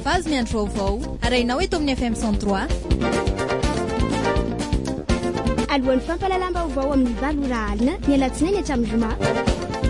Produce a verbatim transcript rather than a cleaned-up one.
fazy miandro vaovao arainao eto amin'ny F M cent trois. Alohan'ny fampalalam-baovao amin'ny valo ora alina ny alatsinainy hatramin'ny zoma.